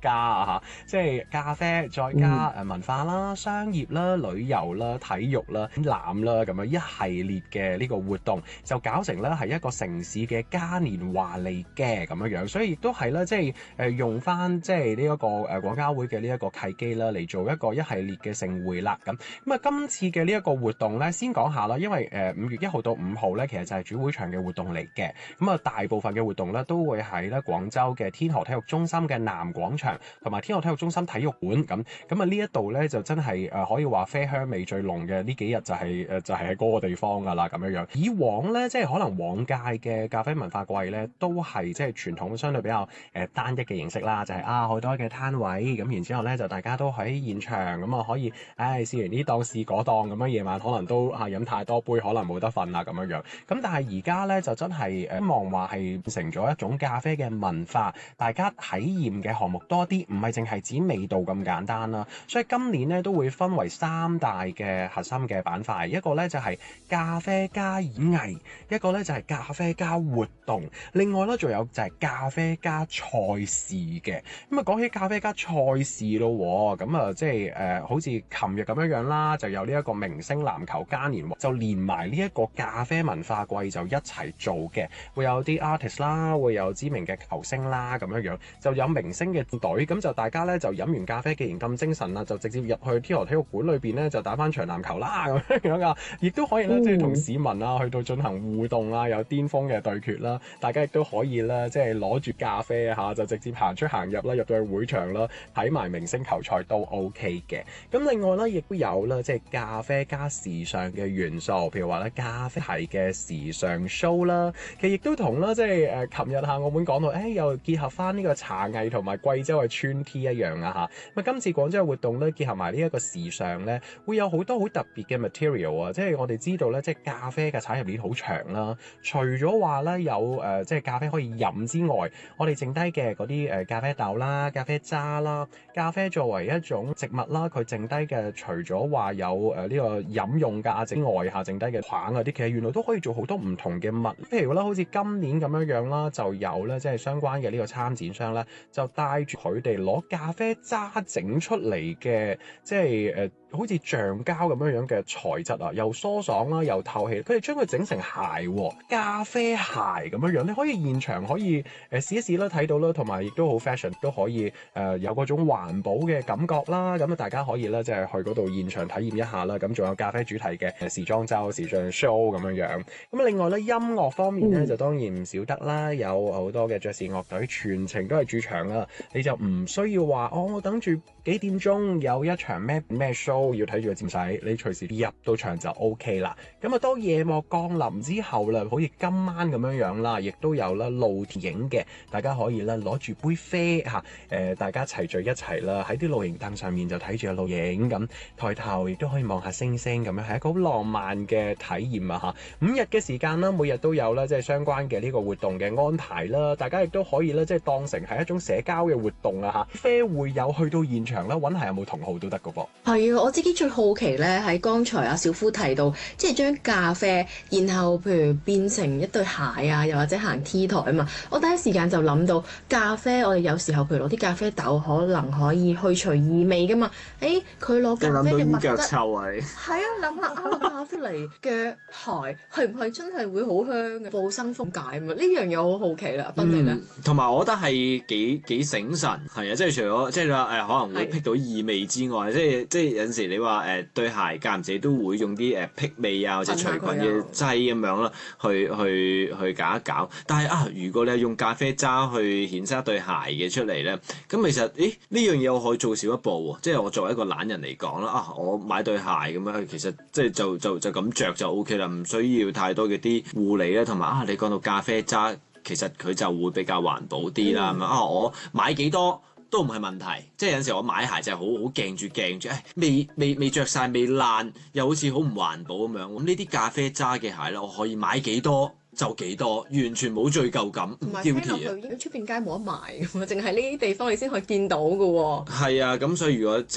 家啊，即係咖啡再加文化啦、商業啦、旅遊啦、體育啦、展覽啦咁樣一系列嘅呢個活動，就搞成咧係一個城市嘅嘉年華嚟嘅咁樣樣，所以亦都係咧即係用翻即係呢一個廣交會嘅呢一個契機啦，嚟做一個一系列嘅盛會啦咁。咁啊，今次嘅呢一個活動咧，先講下啦，因為5月1號到5號咧，其實就係主會場嘅活動嚟嘅。咁啊，大部分嘅活動咧都會喺咧廣州嘅天河體育中心嘅南廣場同埋天河體育中心體育館咁。咁啊呢一度咧就真係可以話啡香味最濃嘅呢幾日就係喺嗰個地方㗎啦咁樣樣。以往咧即係可能往屆嘅咖啡文化季咧都係即係傳統相對比較單一嘅形式啦，就係好多嘅攤位咁，然之後咧就大家都喺現場咁啊可以試完呢檔試嗰檔咁樣，夜晚可能都飲太多杯，可能冇得瞓啦咁樣樣。咁但係而家咧就真係希望話係成咗一種咖啡嘅文化，大家體驗嘅項目多啲，唔係淨係指味道咁簡單啦。所以今年咧都會分為3大嘅核心嘅板塊，一個咧就係咖啡加演藝，一個咧就係咖啡加活動，另外咧仲有就係咖啡加賽事嘅。咁啊講起咖啡加賽事咯，咁啊即係好似琴日咁樣樣啦，就有呢一個明星籃球嘉年華，就連埋呢一個咖啡文化季就一齊做嘅，會有啲 artist 啦，會有知名嘅球星啦咁樣樣，就有明星嘅隊，咁就大家咧就飲完咖啡，既然咁精神啦，就直接入去天河體育館裏邊咧就打翻場籃球啦咁樣樣啊，亦都可以咧即係同市民啊去到進行互動啦，有巔峰嘅對決啦，大家亦都可以咧即係攞住咖啡啊就直接行出行入啦，入到去會場啦，睇埋明星球賽都 OK 嘅。咁另外咧亦都有啦，即係咖啡加時尚嘅元素，譬如話咧咖啡係嘅時尚 show 啦，其實亦都同啦即係琴日澳門講到，又結合翻呢個茶藝同埋貴州嘅村 T 一樣啊嚇。咁今次廣州嘅活動咧結合埋呢一個時尚咧，會有好多好特別嘅 material 啊，即係我哋知道咧，即係咖啡嘅產業鏈好長啦。除咗話咧有即係咖啡可以飲之外，我哋剩低嘅嗰啲咖啡豆啦、咖啡渣啦、咖啡作為一種植物啦，佢剩低嘅除咗話有呢個飲用價值外下剩低嘅棒嗰啲，其實原來都可以做好多唔同嘅物。譬如啦，好似今年咁樣樣啦，就有咧即係相關嘅呢個參展商咧，就帶住佢哋攞咖啡渣整出嚟嘅，即係好似橡膠咁樣樣嘅材質啊，又舒爽啦，又透氣。佢哋將佢整成鞋喎，咖啡鞋咁樣樣，你可以現場可以試一試啦，睇到啦，同埋亦都好 fashion，都可以有嗰種環保嘅感覺啦。咁啊，大家可以咧即係去嗰度現場體驗一下啦。咁仲有咖啡主題嘅時裝周、時尚 show 咁樣樣。咁另外咧音樂方面咧就當然唔少得啦，有好多嘅爵士樂隊全程都係駐場啦。你就唔需要話我等住幾點鐘有一場咩 show 要睇住個節使，你隨時入到場就 OK 啦。咁啊，當夜幕降臨之後啦，好似今晚咁樣樣啦，亦都有啦露電影嘅，大家可以咧攞住杯啡嚇，大家齊聚一齊啦，喺啲露營凳上面就睇住個露營咁，抬頭亦都可以望下星星咁樣，係一個好浪漫嘅體驗啊嚇！5日嘅時間啦，每日都有啦，即係相關嘅呢個活動嘅安排啦，大家亦都可以咧即係當成係一種社交嘅活動啊嚇！啡會有去到現場啦，揾下有冇同好都得㗎噃。 係啊，我自己最好奇咧，喺剛才阿小夫提到，即係將咖啡，然後譬如變成一對鞋啊，又或者行 T 台啊嘛。我第一時間就諗到咖啡，我哋有時候譬如攞啲咖啡豆，可能可以去除異味噶嘛。佢攞咖啡嘅物質，係啊，諗下咖啡嚟嘅鞋係唔係真係會好香嘅？補生風解啊嘛，呢樣嘢我好好奇啦，斌你咧？ 同埋我覺得係幾醒神，係啊，即係除咗即係話可能會辟到異味之外，即係有陣時你話對鞋間唔時都會用啲辟味啊或者除菌嘅劑咁樣啦，去搞一搞。但係如果你係用咖啡渣去衍生一對鞋嘅出嚟咧，咁其實呢樣嘢我可以做少一步喎。即係我作為一個懶人嚟講啦，我買對鞋咁樣，其實即係就咁着就 OK 啦，唔需要太多嘅啲護理啦，同埋你講到咖啡渣，其實佢就會比較環保啲啦。我買幾多都唔係問題，即係有陣時我買鞋就係好鏡住，未着晒未爛，又好似好唔環保咁樣。咁呢啲咖啡渣嘅鞋咧，我可以買幾多就幾多，完全冇罪疚感，唔 guilty 啊！ 出邊街冇得賣㗎嘛，淨係呢啲地方你先可以見到㗎喎。 係啊，咁所以如果即係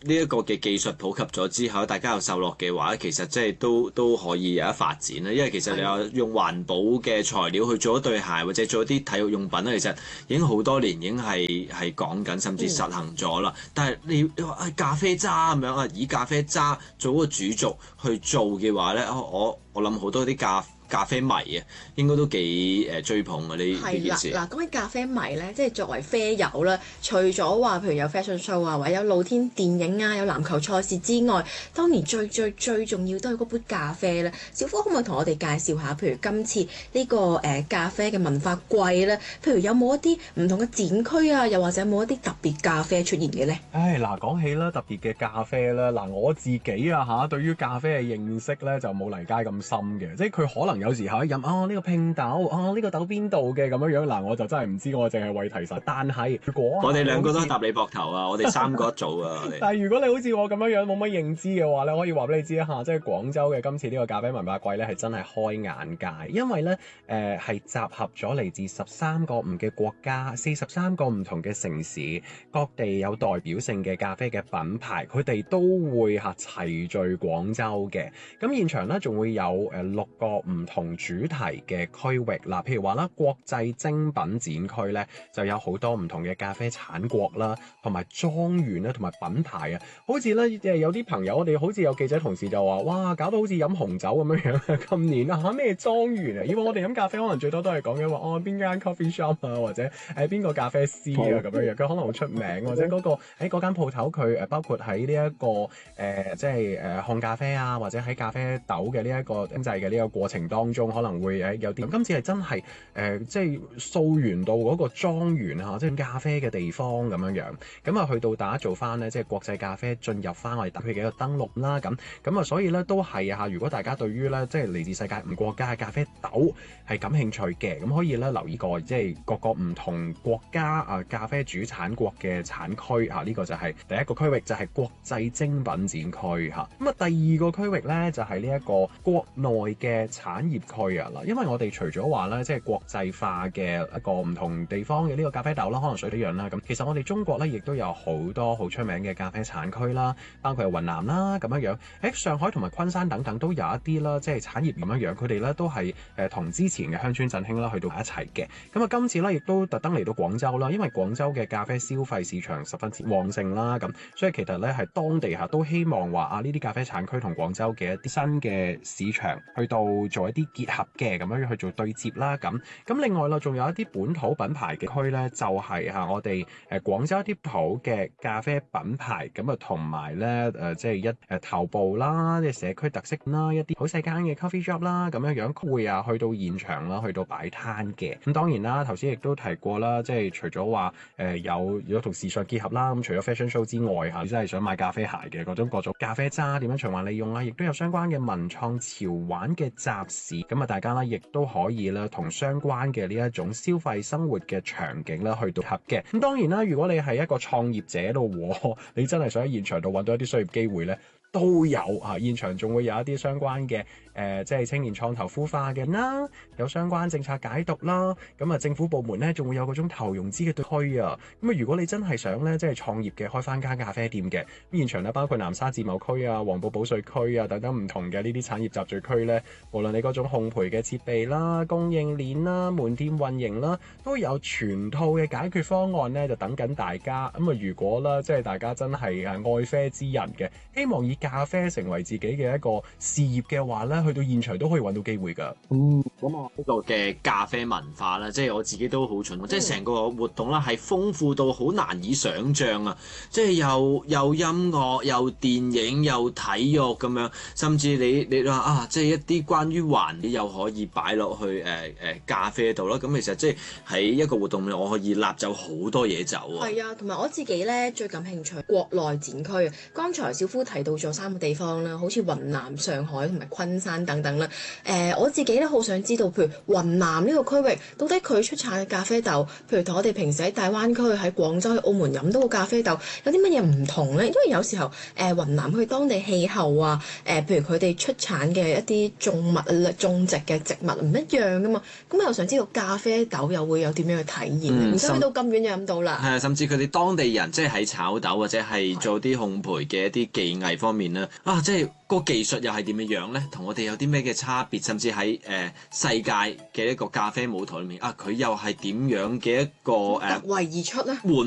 呢一個嘅技術普及咗之後，大家又受落嘅話，其實即係都可以有得發展啦。因為其實你話用環保嘅材料去做一對鞋，或者做一啲體育用品咧，其實已經好多年已經係講緊，甚至實行咗啦。但係你話咖啡渣咁樣啊，以咖啡渣做個主軸去做嘅話咧，我諗好多啲咖啡迷啊，應該都幾追捧啊呢件事。 嗱，講起咖啡迷咧，即係作為啡友啦，除咗話譬如有 fashion show 啊，或者有露天電影啊，有籃球賽事之外，當年最重要都係嗰杯咖啡咧。小夫可唔可以同我哋介紹下，譬如今次呢個咖啡嘅文化季咧，譬如有冇一啲唔同嘅展區啊，又或者有冇一啲特別咖啡出現嘅咧？ 嗱，講起啦，特別嘅咖啡啦，嗱我自己啊對於咖啡嘅認識咧就冇黎佳咁深嘅，即係佢可能有時候一飲呢個拼豆呢個豆邊度嘅咁樣嗱，我就真係唔知，我淨係為提神。但係如果我哋兩個都搭你膊頭啊，我哋三個一組啊。 但係如果你好似我咁樣冇乜認知嘅話咧，可以話俾你知一下，即係廣州嘅今次呢個咖啡文化季咧係真係開眼界，因為咧係集合咗嚟自13個唔嘅國家、43個唔同嘅城市，各地有代表性嘅咖啡嘅品牌，佢哋都會齊聚廣州嘅。咁現場咧仲會有6個唔同主題嘅區域嗱，譬如話啦，國際精品展區咧就有好多唔同嘅咖啡產國啦，同埋莊園啦，同埋品牌啊，好似咧有啲朋友，我哋好似有記者同事就話，哇，搞到好似飲紅酒咁樣樣，今年咩莊園啊？以往我哋飲咖啡可能最多都係講緊話邊間 coffee shop 啊，或者邊個咖啡師啊咁樣樣，佢可能好出名，或者嗰間鋪頭佢包括喺呢一個即係烘咖啡啊，或者喺咖啡豆嘅呢一個蒸製嘅呢個過程當中，可能會有啲。今次係真係即係溯源到嗰個莊園即係咖啡嘅地方咁樣樣，咁啊去到打造翻咧，即係國際咖啡進入翻我哋特區嘅一個登陸啦，咁啊，所以咧都係如果大家對於咧即係嚟自世界唔國家嘅咖啡豆係感興趣嘅，咁可以咧留意過即係各個唔同國家咖啡主產國嘅產區呢個就係第一個區域，就係國際精品展區咁啊，第二個區域咧就係呢一個國內嘅產業區嗱，因為我哋除咗話咧即係國際化嘅一個唔同地方嘅呢個咖啡豆啦，可能水一樣啦，咁其實我哋中國咧亦都有好多好出名嘅咖啡產區啦，包括係雲南啦咁樣樣，喺上海同埋昆山等等都有一啲啦，即係產業咁樣樣，佢哋咧都係同之前嘅鄉村振興啦去到一齊嘅。咁啊，今次咧亦都特登嚟到廣州啦，因為廣州嘅咖啡消費市場十分之旺盛啦，咁所以其實咧係當地都希望話呢啲咖啡產區同廣州嘅一啲新嘅市場去到做一啲結合嘅咁樣去做對接啦，咁另外啦，仲有一啲本土品牌嘅區咧，就係我哋廣州一啲土嘅咖啡品牌，咁啊同埋咧即係頭部啦，即係社區特色啦，一啲好細間嘅 coffee shop 啦，咁樣樣會去到現場啦，去到擺攤嘅。咁當然啦，頭先亦都提過啦，即係除咗話有同時尚結合啦，咁除咗 fashion show 之外你真係想買咖啡鞋嘅各種咖啡渣點樣循環利用啊，亦都有相關嘅文創潮玩嘅集市，咁啊大家啦亦都可以啦同相關嘅呢一種消費生活嘅場景啦去到合嘅。咁當然啦，如果你係一個創業者度，你真係想喺現場度揾到一啲商業機會咧，都有現場仲會有一啲相關嘅即係青年創投孵化嘅啦，有相關政策解讀啦，咁啊政府部門咧仲會有嗰種投融資嘅對區啊，咁啊如果你真係想咧即係創業嘅開翻間咖啡店嘅，咁現場咧包括南沙自貿區啊、黃埔保稅區啊等等唔同嘅呢啲產業集聚區咧，無論你嗰種烘焙嘅設備啦、供應鏈啦、門店運營啦，都有全套嘅解決方案咧，就等緊大家。咁啊如果啦即係大家真係愛啡之人嘅，希望以咖啡成為自己嘅一個事業嘅話咧，去到現場都可以揾到機會㗎。 咁啊呢個嘅咖啡文化啦，即係我自己都好重，即係成個活動啦係豐富到好難以想像啊！即係又音樂、又電影、又體育咁樣，甚至你話即係一啲關於環保又可以擺落去咖啡度啦。咁其實即係喺一個活動我可以揦走好多嘢走啊。 係啊，同埋我自己咧最感興趣國內展區。剛才小夫提到咗 3個地方啦，好似雲南、上海同埋昆山等等啦。我自己咧好想知道，譬如雲南呢個區域，到底佢出產嘅咖啡豆，譬如同我哋平時喺大灣區、喺廣州、喺澳門飲到嘅咖啡豆，有啲乜嘢唔同咧？因為有時候雲南佢當地氣候啊，譬如佢哋出產嘅一啲種物啊、種植嘅植物唔一樣噶嘛，咁我又想知道咖啡豆又會有點樣嘅體驗？唔使去到咁遠就飲到啦。 係啊，甚至佢哋當地人即係喺炒豆或者係做啲烘焙嘅一啲技藝方面咧，即係個技術又係點樣咧？同我哋有啲咩嘅差別？甚至喺世界嘅一個咖啡舞台裏面，佢又係點樣嘅一個突圍而出咧？